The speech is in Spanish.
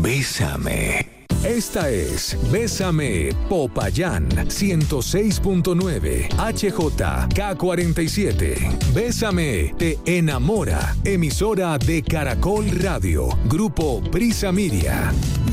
Bésame. Esta es Bésame Popayán 106.9 HJK47. Bésame te enamora. Emisora de Caracol Radio. Grupo Prisa Media.